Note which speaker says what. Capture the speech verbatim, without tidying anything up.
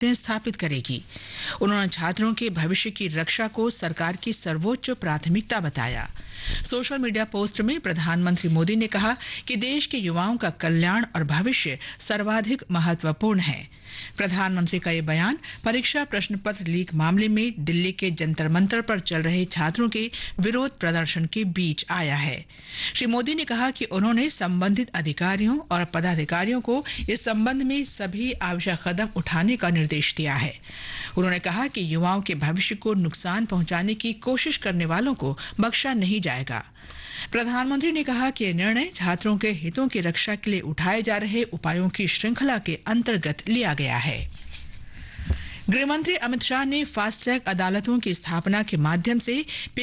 Speaker 1: स्थापित करेगी। उन्होंने छात्रों के भविष्य की रक्षा को सरकार की सर्वोच्च प्राथमिकता बताया। सोशल मीडिया पोस्ट में प्रधानमंत्री मोदी ने कहा कि देश के युवाओं का कल्याण और भविष्य सर्वाधिक महत्वपूर्ण है। प्रधानमंत्री का ये बयान परीक्षा प्रश्न पत्र लीक मामले में दिल्ली के जंतर मंतर पर चल रहे छात्रों के विरोध प्रदर्शन के बीच आया है। श्री मोदी ने कहा कि उन्होंने संबंधित अधिकारियों और पदाधिकारियों को इस संबंध में सभी आवश्यक कदम उठाने का निर्देश दिया है। उन्होंने कहा कि युवाओं के भविष्य को नुकसान पहुंचाने की कोशिश करने वालों को बख्शा नहीं जाएगा। प्रधानमंत्री ने कहा कि यह निर्णय छात्रों के हितों की रक्षा के लिए उठाए जा रहे उपायों की श्रृंखला के अंतर्गत लिया गया है। गृहमंत्री अमित शाह ने फास्टैग अदालतों की स्थापना के माध्यम से